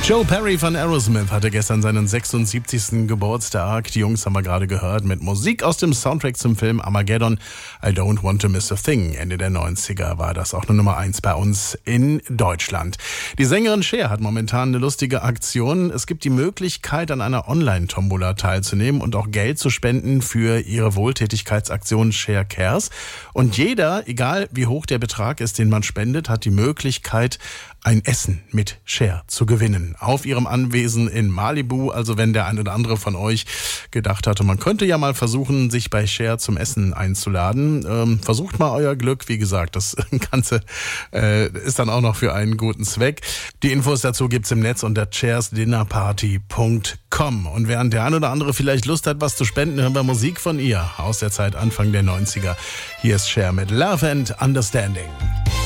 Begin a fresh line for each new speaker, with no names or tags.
Joe Perry von Aerosmith hatte gestern seinen 76. Geburtstag. Die Jungs haben wir gerade gehört mit Musik aus dem Soundtrack zum Film Armageddon. I Don't Want to Miss a Thing. Ende der 90er war das auch eine Nummer 1 bei uns in Deutschland. Die Sängerin Cher hat momentan eine lustige Aktion. Es gibt die Möglichkeit, an einer Online-Tombola teilzunehmen und auch Geld zu spenden für ihre Wohltätigkeitsaktion Cher Cares. Und jeder, egal wie hoch der Betrag ist, den man spendet, hat die Möglichkeit, ein Essen mit Cher zu gewinnen. Auf ihrem Anwesen in Malibu. Also wenn der ein oder andere von euch gedacht hatte, man könnte ja mal versuchen, sich bei Cher zum Essen einzuladen. Versucht mal euer Glück. Wie gesagt, das Ganze ist dann auch noch für einen guten Zweck. Die Infos dazu gibt's im Netz unter chersdinnerparty.com. Und während der ein oder andere vielleicht Lust hat, was zu spenden, hören wir Musik von ihr aus der Zeit Anfang der 90er. Hier ist Cher mit Love and Understanding.